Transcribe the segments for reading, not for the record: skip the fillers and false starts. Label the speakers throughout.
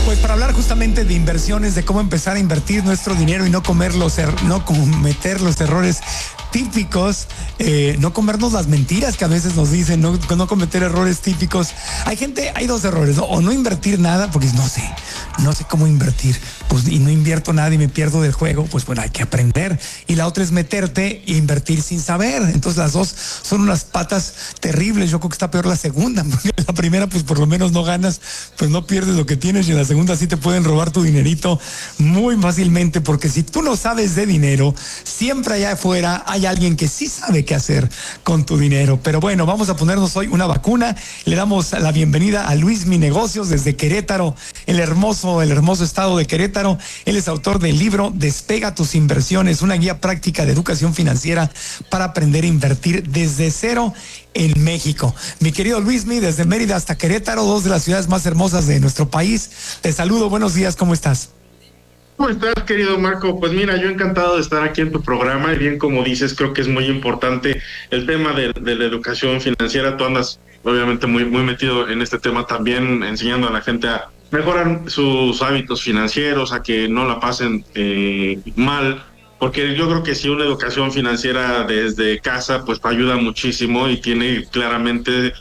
Speaker 1: Pues para hablar justamente de inversiones, de cómo empezar a invertir nuestro dinero y no cometer los errores típicos, no comernos las mentiras que a veces nos dicen, no cometer errores típicos. Hay dos errores, ¿no? O no invertir nada, porque no sé cómo invertir, pues, y no invierto nada y me pierdo del juego, pues bueno, hay que aprender. Y la otra es meterte e invertir sin saber. Entonces las dos son unas patas terribles. Yo creo que está peor la segunda, porque la primera, pues por lo menos no ganas, pues no pierdes lo que tienes, y en la segunda sí te pueden robar tu dinerito muy fácilmente, porque si tú no sabes de dinero, siempre allá afuera hay alguien que sí sabe qué hacer con tu dinero. Pero bueno, vamos a ponernos hoy una vacuna. Le damos la bienvenida a Luis Mi Negocios desde Querétaro, el hermoso estado de Querétaro. Él es autor del libro Despega tus inversiones, una guía práctica de educación financiera para aprender a invertir desde cero en México. Mi querido Luismi, desde Mérida hasta Querétaro, dos de las ciudades más hermosas de nuestro país. Te saludo, buenos días, ¿cómo estás?
Speaker 2: ¿Cómo estás, querido Marco? Pues mira, yo encantado de estar aquí en tu programa, y bien como dices, creo que es muy importante el tema de la educación financiera. Tú andas obviamente muy metido en este tema también, enseñando a la gente a mejorar sus hábitos financieros, a que no la pasen mal, porque yo creo que si una educación financiera desde casa pues ayuda muchísimo y tiene claramente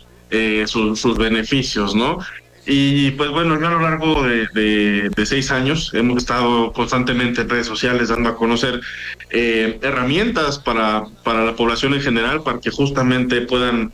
Speaker 2: sus beneficios, ¿no? Y pues bueno, yo a lo largo de 6 años hemos estado constantemente en redes sociales dando a conocer herramientas para la población en general, para que justamente puedan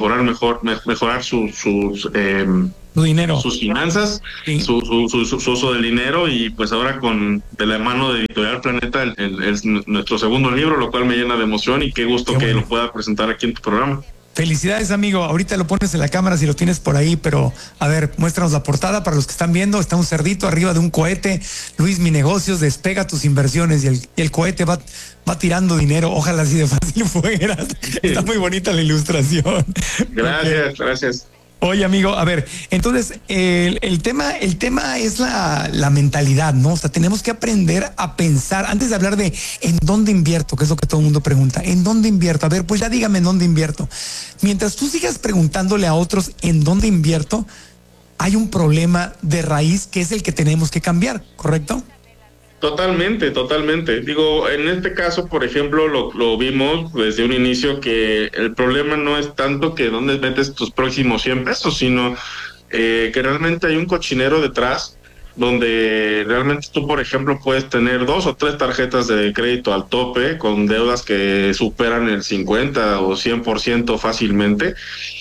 Speaker 2: mejorar su dinero, sus finanzas, sí, su uso del dinero. Y pues ahora de la mano de Editorial Planeta, nuestro segundo libro, lo cual me llena de emoción, y qué gusto que lo pueda presentar aquí en tu programa.
Speaker 1: Felicidades, amigo. Ahorita lo pones en la cámara si lo tienes por ahí, pero a ver, muéstranos la portada para los que están viendo. Está un cerdito arriba de un cohete. Luis Mi Negocios, despega tus inversiones, y el cohete va tirando dinero. Ojalá así de fácil fuera. Está muy bonita la ilustración.
Speaker 2: Gracias.
Speaker 1: Oye, amigo, a ver, entonces el tema es la mentalidad, ¿no? O sea, tenemos que aprender a pensar antes de hablar de en dónde invierto, que es lo que todo el mundo pregunta. ¿En dónde invierto? A ver, pues ya dígame en dónde invierto. Mientras tú sigas preguntándole a otros en dónde invierto, hay un problema de raíz que es el que tenemos que cambiar, ¿correcto?
Speaker 2: Totalmente. Digo, en este caso, por ejemplo, lo vimos desde un inicio, que el problema no es tanto que dónde metes tus próximos 100 pesos, sino que realmente hay un cochinero detrás, donde realmente tú, por ejemplo, puedes tener 2 o 3 tarjetas de crédito al tope, con deudas que superan el 50 o 100% fácilmente.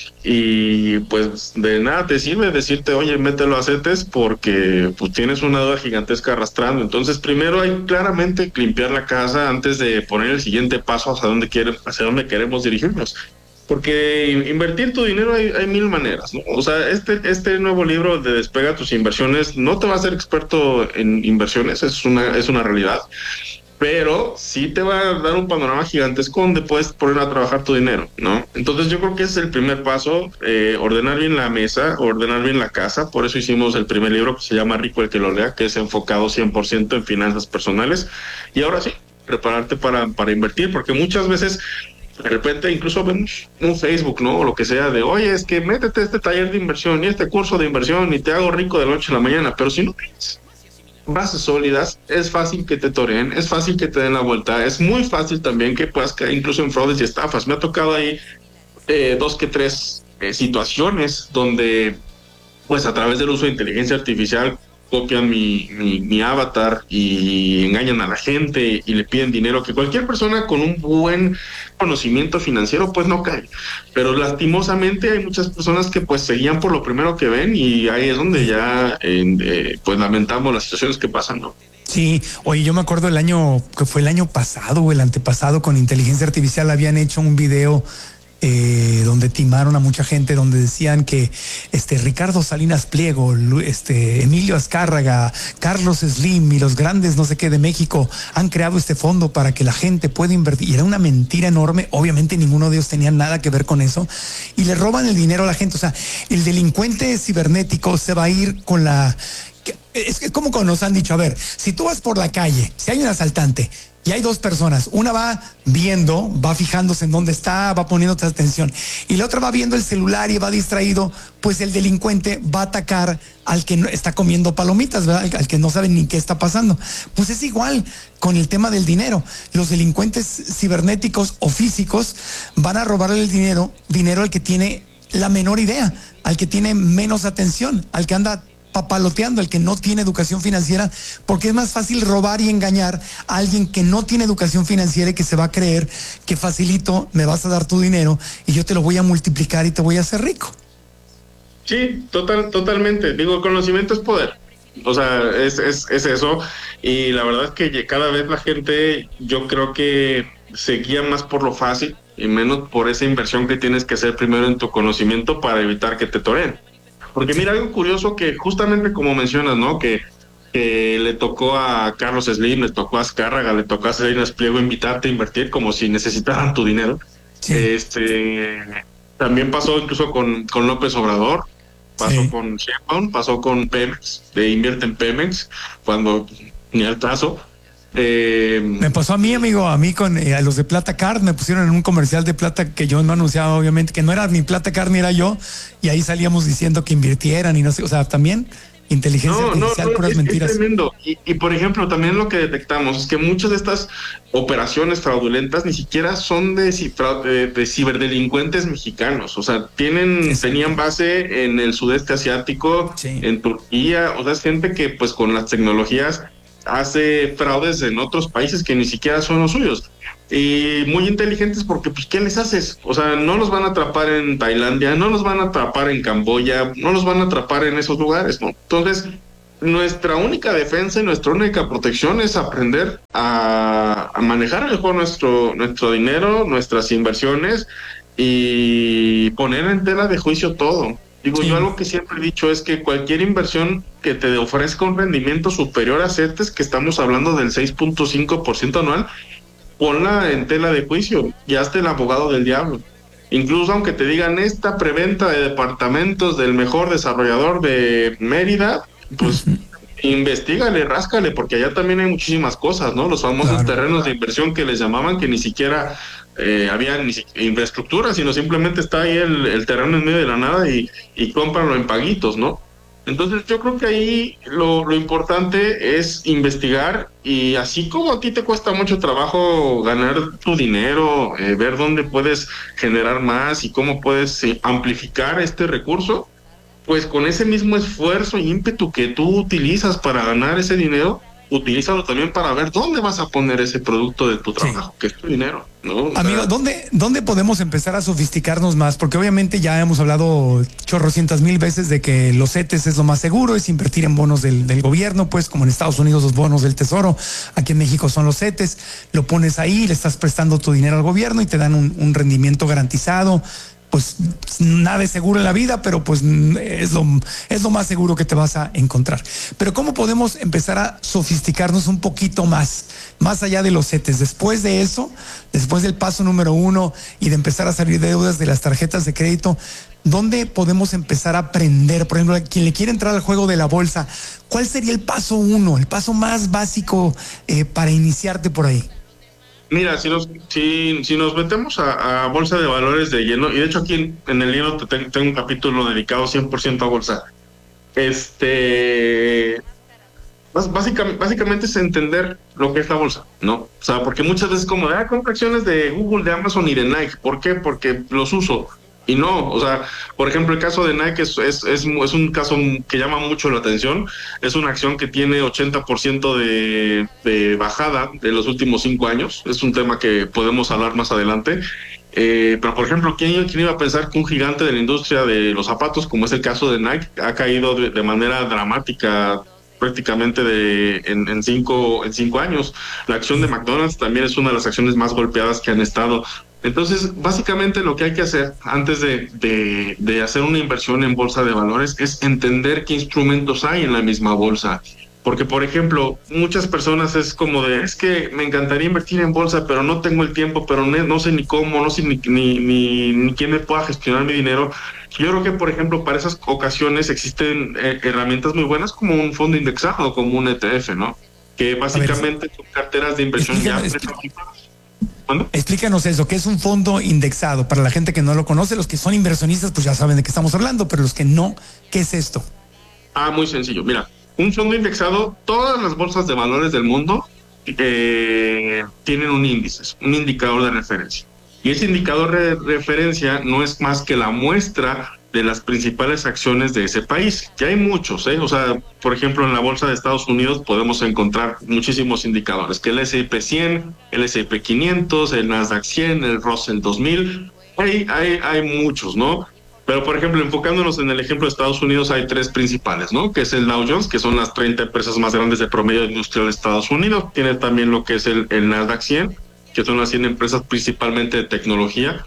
Speaker 2: Y pues de nada te sirve decirte, oye, mételo a CETES, porque pues tienes una deuda gigantesca arrastrando. Entonces primero hay claramente que limpiar la casa antes de poner el siguiente paso hacia dónde queremos dirigirnos, porque invertir tu dinero hay mil maneras, ¿no? O sea, este nuevo libro de Despega tus inversiones no te va a hacer experto en inversiones, es una realidad, pero sí te va a dar un panorama gigantesco donde puedes poner a trabajar tu dinero, ¿no? Entonces yo creo que ese es el primer paso, ordenar bien la mesa, ordenar bien la casa. Por eso hicimos el primer libro, que se llama Rico el que lo lea, que es enfocado 100% en finanzas personales. Y ahora sí, prepararte para invertir, porque muchas veces de repente incluso vemos un Facebook, ¿no? O lo que sea, de oye, es que métete a este taller de inversión y este curso de inversión y te hago rico de la noche a la mañana. Pero si no tienes bases sólidas, es fácil que te toreen, es fácil que te den la vuelta, es muy fácil también que puedas caer incluso en fraudes y estafas. Me ha tocado ahí 2 que 3 situaciones donde pues a través del uso de inteligencia artificial copian mi avatar y engañan a la gente y le piden dinero, que cualquier persona con un buen conocimiento financiero pues no cae, pero lastimosamente hay muchas personas que pues se guían por lo primero que ven, y ahí es donde ya pues lamentamos las situaciones que pasan, ¿no?
Speaker 1: Sí, oye, yo me acuerdo el año pasado o el antepasado, con inteligencia artificial habían hecho un video donde timaron a mucha gente, donde decían que Ricardo Salinas Pliego, Emilio Azcárraga, Carlos Slim y los grandes no sé qué de México han creado este fondo para que la gente pueda invertir. Y era una mentira enorme. Obviamente ninguno de ellos tenía nada que ver con eso, y le roban el dinero a la gente. O sea, el delincuente cibernético se va a ir con Es como cuando nos han dicho, a ver, si tú vas por la calle, si hay un asaltante y hay dos personas, una va viendo, va fijándose en dónde está, va poniéndote atención, y la otra va viendo el celular y va distraído, pues el delincuente va a atacar al que no está comiendo palomitas, ¿verdad? Al que no sabe ni qué está pasando. Pues es igual con el tema del dinero. Los delincuentes cibernéticos o físicos van a robarle el dinero al que tiene la menor idea, al que tiene menos atención, al que anda papaloteando, el que no tiene educación financiera, porque es más fácil robar y engañar a alguien que no tiene educación financiera y que se va a creer que facilito me vas a dar tu dinero y yo te lo voy a multiplicar y te voy a hacer rico.
Speaker 2: Sí, totalmente. Digo, el conocimiento es poder. O sea, es eso. Y la verdad es que cada vez la gente, yo creo que se guía más por lo fácil y menos por esa inversión que tienes que hacer primero en tu conocimiento para evitar que te toreen. Porque mira, algo curioso que justamente como mencionas, ¿no? Que le tocó a Carlos Slim, le tocó a Azcárraga, le tocó a Salinas Pliego invitarte a invertir como si necesitaran tu dinero. Sí. También pasó incluso con López Obrador, pasó con Sheinbaum, pasó con Pemex, de invierte en Pemex, cuando ni al caso.
Speaker 1: Me pasó a mí, amigo, a los de Plata Card, me pusieron en un comercial de Plata que yo no anunciaba, obviamente, que no era ni Plata Card ni era yo, y ahí salíamos diciendo que invirtieran y no sé, o sea, también inteligencia artificial, puras mentiras.
Speaker 2: Es tremendo. Y por ejemplo, también lo que detectamos es que muchas de estas operaciones fraudulentas ni siquiera son de ciberdelincuentes mexicanos, o sea, tenían base en el sudeste asiático, en Turquía, o sea, es gente que pues con las tecnologías hace fraudes en otros países que ni siquiera son los suyos. Y muy inteligentes porque, pues, ¿qué les haces? O sea, no los van a atrapar en Tailandia, no los van a atrapar en Camboya, no los van a atrapar en esos lugares, ¿no? Entonces, nuestra única defensa y nuestra única protección es aprender a manejar mejor nuestro dinero, nuestras inversiones y poner en tela de juicio todo. Digo, yo algo que siempre he dicho es que cualquier inversión que te ofrezca un rendimiento superior a CETES, que estamos hablando del 6.5% anual, ponla en tela de juicio y hazte el abogado del diablo. Incluso aunque te digan esta preventa de departamentos del mejor desarrollador de Mérida, pues investígale, ráscale, porque allá también hay muchísimas cosas, ¿no? Los famosos terrenos de inversión que les llamaban, que ni siquiera había infraestructura, sino simplemente está ahí el terreno en medio de la nada y cómpralo en paguitos, ¿no? Entonces yo creo que ahí lo importante es investigar, y así como a ti te cuesta mucho trabajo ganar tu dinero, ver dónde puedes generar más y cómo puedes amplificar este recurso, pues con ese mismo esfuerzo y ímpetu que tú utilizas para ganar ese dinero, utilízalo también para ver dónde vas a poner ese producto de tu trabajo, que es tu dinero, ¿no?
Speaker 1: Amigo, ¿dónde podemos empezar a sofisticarnos más? Porque obviamente ya hemos hablado chorrocientas mil veces de que los CETES es lo más seguro, es invertir en bonos del gobierno, pues como en Estados Unidos los bonos del Tesoro, aquí en México son los CETES, lo pones ahí, le estás prestando tu dinero al gobierno y te dan un rendimiento garantizado. Pues nada es seguro en la vida, pero pues es lo más seguro que te vas a encontrar. Pero ¿cómo podemos empezar a sofisticarnos un poquito más allá de los CETES? Después de eso, después del paso número 1 y de empezar a salir deudas de las tarjetas de crédito, ¿dónde podemos empezar a aprender? Por ejemplo, quien le quiere entrar al juego de la bolsa, ¿cuál sería el paso 1, el paso más básico para iniciarte por ahí?
Speaker 2: Mira, si nos metemos a bolsa de valores de lleno, y de hecho aquí en el libro tengo un capítulo dedicado 100% a bolsa, básicamente es entender lo que es la bolsa, ¿no? O sea, porque muchas veces como compra acciones de Google, de Amazon y de Nike. ¿Por qué? Porque los uso. Y no, o sea, por ejemplo, el caso de Nike es un caso que llama mucho la atención. Es una acción que tiene 80% de bajada de los últimos 5 años. Es un tema que podemos hablar más adelante. Pero, por ejemplo, ¿quién iba a pensar que un gigante de la industria de los zapatos, como es el caso de Nike, ha caído de manera dramática prácticamente en 5 años? La acción de McDonald's también es una de las acciones más golpeadas que han estado. Entonces, básicamente lo que hay que hacer antes de hacer una inversión en bolsa de valores es entender qué instrumentos hay en la misma bolsa. Porque, por ejemplo, muchas personas es como de, es que me encantaría invertir en bolsa, pero no tengo el tiempo, pero no sé ni cómo, no sé ni quién me pueda gestionar mi dinero. Yo creo que, por ejemplo, para esas ocasiones existen herramientas muy buenas como un fondo indexado, como un ETF, ¿no? Que
Speaker 1: A ver,
Speaker 2: básicamente son carteras de inversión ya prefabricadas. ¿Cuándo?
Speaker 1: explícanos eso, ¿qué es un fondo indexado? Para la gente que no lo conoce, los que son inversionistas, pues ya saben de qué estamos hablando, pero los que no, ¿qué es esto?
Speaker 2: Muy sencillo. Mira, un fondo indexado, todas las bolsas de valores del mundo tienen un índice, un indicador de referencia. Y ese indicador de referencia no es más que la muestra de las principales acciones de ese país. Ya hay muchos, ¿eh? O sea, por ejemplo, en la bolsa de Estados Unidos podemos encontrar muchísimos indicadores, que el S&P 100, el S&P 500, el Nasdaq 100, el Russell 2000, hay muchos, ¿no? Pero, por ejemplo, enfocándonos en el ejemplo de Estados Unidos, hay tres principales, ¿no? Que es el Dow Jones, que son las 30 empresas más grandes de promedio industrial de Estados Unidos. Tiene también lo que es el Nasdaq 100, que son las 100 empresas principalmente de tecnología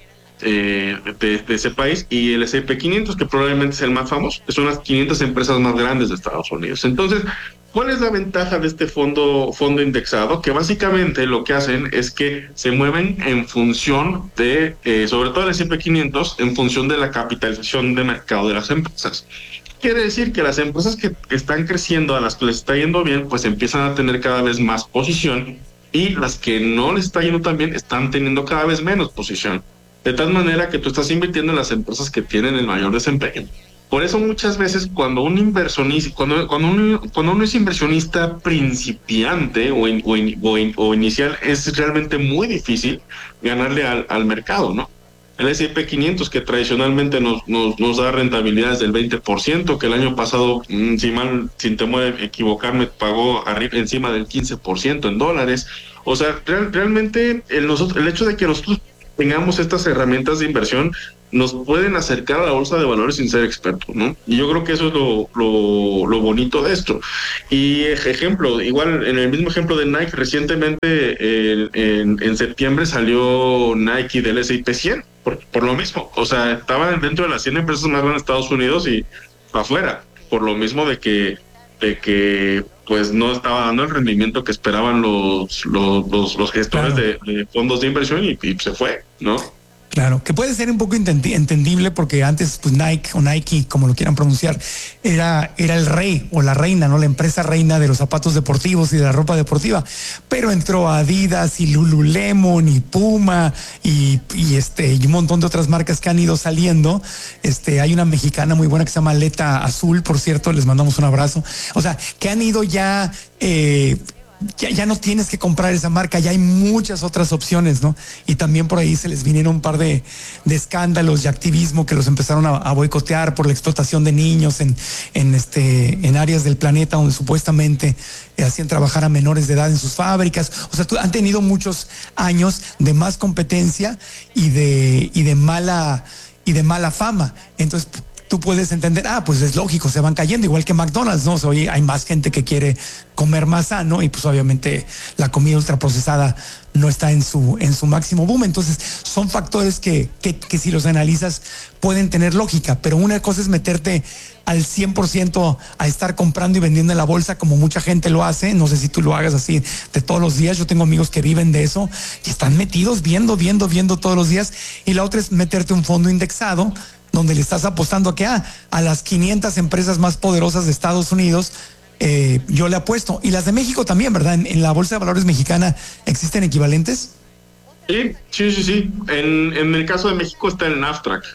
Speaker 2: de ese país. Y el S&P 500, que probablemente es el más famoso, que son las 500 empresas más grandes de Estados Unidos. Entonces, ¿cuál es la ventaja de este fondo indexado? Que básicamente lo que hacen es que se mueven en función de, sobre todo el S&P 500, en función de la capitalización de mercado de las empresas. Quiere decir que las empresas que están creciendo, a las que les está yendo bien, pues empiezan a tener cada vez más posición, y las que no les está yendo tan bien están teniendo cada vez menos posición. De tal manera que tú estás invirtiendo en las empresas que tienen el mayor desempeño. Por eso muchas veces cuando un inversionista, cuando uno es inversionista principiante o inicial, es realmente muy difícil ganarle al mercado, ¿no? El S&P 500, que tradicionalmente nos da rentabilidades del 20%, que el año pasado, sin temor a equivocarme, pagó encima del 15% en dólares. O sea, realmente el hecho de que nosotros tengamos estas herramientas de inversión nos pueden acercar a la bolsa de valores sin ser expertos, ¿no? Y yo creo que eso es lo bonito de esto. Y ejemplo, igual en el mismo ejemplo de Nike, recientemente en septiembre salió Nike del S&P 100, por lo mismo. O sea, estaba dentro de las 100 empresas más grandes de Estados Unidos y afuera, por lo mismo de que pues no estaba dando el rendimiento que esperaban los gestores, claro, de fondos de inversión, y se fue, ¿no?
Speaker 1: Claro, que puede ser un poco entendible porque antes, pues Nike o Nike, como lo quieran pronunciar, era el rey o la reina, ¿no? La empresa reina de los zapatos deportivos y de la ropa deportiva. Pero entró Adidas y Lululemon y Puma y un montón de otras marcas que han ido saliendo. Hay una mexicana muy buena que se llama Aleta Azul, por cierto, les mandamos un abrazo. O sea, que han ido ya... Ya no tienes que comprar esa marca, ya hay muchas otras opciones, ¿no? Y también por ahí se les vinieron un par de escándalos y activismo que los empezaron a boicotear por la explotación de niños en áreas del planeta donde supuestamente hacían trabajar a menores de edad en sus fábricas. O sea, han tenido muchos años de más competencia y de mala fama. Entonces, tú puedes entender, pues es lógico, se van cayendo, igual que McDonald's, ¿no? O sea, hoy hay más gente que quiere comer más sano y pues obviamente la comida ultraprocesada no está en su máximo boom. Entonces son factores que si los analizas pueden tener lógica, pero una cosa es meterte al 100% a estar comprando y vendiendo en la bolsa como mucha gente lo hace. No sé si tú lo hagas así de todos los días. Yo tengo amigos que viven de eso y están metidos viendo todos los días. Y la otra es meterte un fondo indexado donde le estás apostando a las 500 empresas más poderosas de Estados Unidos. Yo le apuesto. Y las de México también, ¿verdad? En la Bolsa de Valores mexicana, ¿existen equivalentes?
Speaker 2: Sí. En el caso de México está el Nasdaq,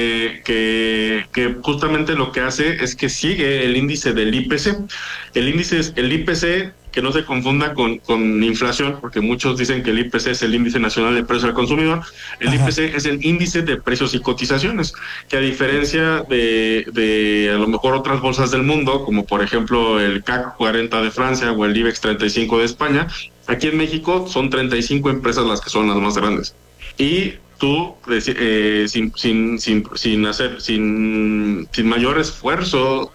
Speaker 2: que justamente lo que hace es que sigue el índice del IPC. El IPC, que no se confunda con inflación, porque muchos dicen que el IPC es el índice nacional de precios al consumidor. El IPC es el índice de precios y cotizaciones, que a diferencia de a lo mejor otras bolsas del mundo, como por ejemplo el CAC 40 de Francia o el IBEX 35 de España, aquí en México son 35 empresas las que son las más grandes. Y tú, sin mayor esfuerzo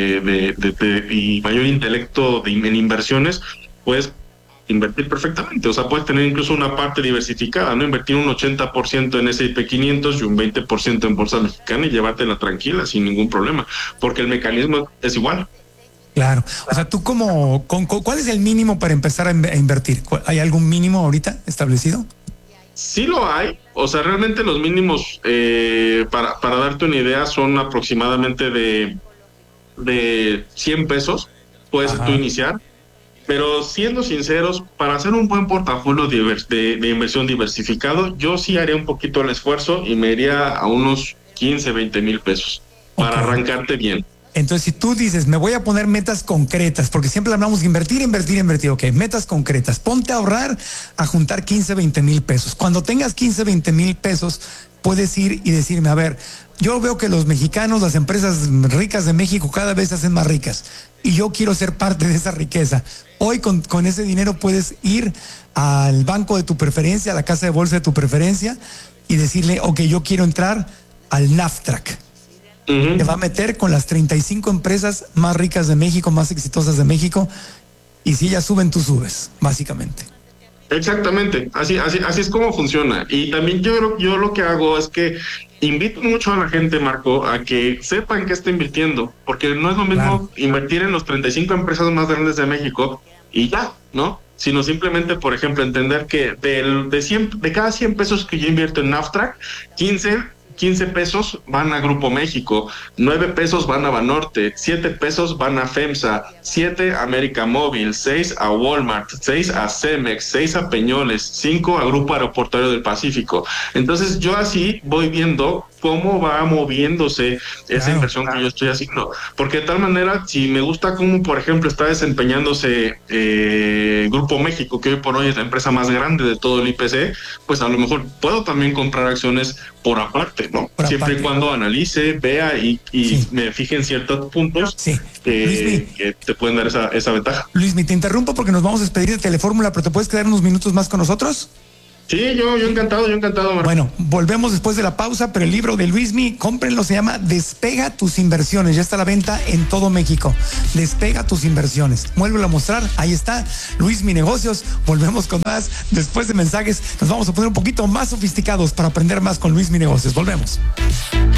Speaker 2: y mayor intelecto en inversiones, puedes invertir perfectamente. O sea, puedes tener incluso una parte diversificada, ¿no? Invertir un 80% en S&P 500 y un 20% en bolsa mexicana y llevártela tranquila, sin ningún problema, porque el mecanismo es igual.
Speaker 1: Claro. O sea, tú ¿cuál es el mínimo para empezar a invertir? ¿Hay algún mínimo ahorita establecido?
Speaker 2: Sí lo hay, o sea, realmente los mínimos, para darte una idea, son aproximadamente de 100 pesos, puedes tú iniciar, pero siendo sinceros, para hacer un buen portafolio de inversión diversificado, yo sí haría un poquito el esfuerzo y me iría a unos 15, 20 mil pesos para arrancarte bien.
Speaker 1: Entonces, si tú dices, me voy a poner metas concretas, porque siempre hablamos de invertir, ok, metas concretas, ponte a ahorrar, a juntar 15, 20 mil pesos. Cuando tengas 15, 20 mil pesos, puedes ir y decirme, a ver, yo veo que los mexicanos, las empresas ricas de México cada vez se hacen más ricas y yo quiero ser parte de esa riqueza. Hoy con ese dinero puedes ir al banco de tu preferencia, a la casa de bolsa de tu preferencia y decirle, ok, yo quiero entrar al NAFTRAC. Te va a meter con las 35 empresas más ricas de México, más exitosas de México, y si ellas suben, tú subes, básicamente.
Speaker 2: Exactamente, así es como funciona. Y también yo lo que hago es que invito mucho a la gente, Marco, a que sepan que está invirtiendo, porque no es lo mismo invertir en los 35 empresas más grandes de México y ya, ¿no? Sino simplemente, por ejemplo, entender que de cada 100 pesos que yo invierto en NAFTRAC, 15 pesos van a Grupo México, 9 pesos van a Banorte, 7 pesos van a FEMSA, 7 a América Móvil, 6 a Walmart, 6 a Cemex, 6 a Peñoles, 5 a Grupo Aeroportuario del Pacífico. Entonces yo así voy viendo cómo va moviéndose esa inversión que yo estoy haciendo. Porque de tal manera, si me gusta cómo, por ejemplo, está desempeñándose Grupo México, que hoy por hoy es la empresa más grande de todo el IPC, pues a lo mejor puedo también comprar acciones por aparte, ¿no? Siempre y cuando analice, vea y me fije en ciertos puntos que te pueden dar esa ventaja.
Speaker 1: Luismi, te interrumpo porque nos vamos a despedir de Telefórmula, pero ¿te puedes quedar unos minutos más con nosotros?
Speaker 2: Sí, yo encantado, Marco.
Speaker 1: Bueno, volvemos después de la pausa, pero el libro de Luismi, cómprenlo, se llama Despega tus inversiones, ya está a la venta en todo México. Despega tus inversiones. Vuélvelo a mostrar, ahí está, Luismi Negocios. Volvemos con más, después de mensajes, nos vamos a poner un poquito más sofisticados para aprender más con Luismi Negocios. Volvemos.